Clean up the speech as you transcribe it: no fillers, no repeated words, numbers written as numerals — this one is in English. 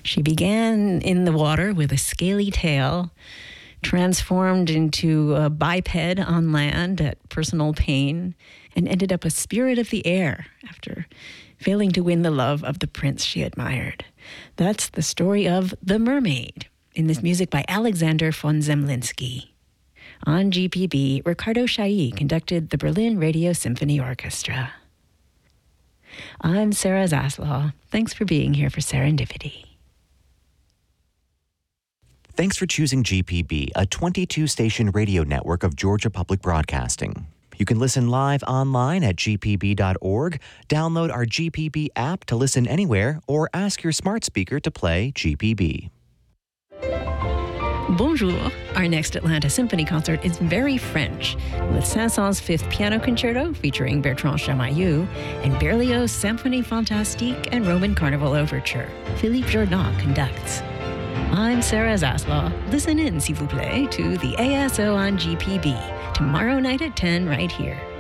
She began in the water with a scaly tail, transformed into a biped on land at personal pain, and ended up a spirit of the air after failing to win the love of the prince she admired. That's the story of The Mermaid, in this music by Alexander von Zemlinsky. On GPB, Ricardo Chailly conducted the Berlin Radio Symphony Orchestra. I'm Sarah Zaslaw. Thanks for being here for Serendipity. Thanks for choosing GPB, a 22-station radio network of Georgia Public Broadcasting. You can listen live online at gpb.org, download our GPB app to listen anywhere, or ask your smart speaker to play GPB. Bonjour. Our next Atlanta Symphony concert is very French, with Saint-Saëns' Fifth Piano Concerto featuring Bertrand Chamayou and Berlioz' Symphonie Fantastique and Roman Carnival Overture. Philippe Jourdan conducts. I'm Sarah Zaslaw. Listen in, s'il vous plaît, to the ASO on GPB tomorrow night at 10 right here.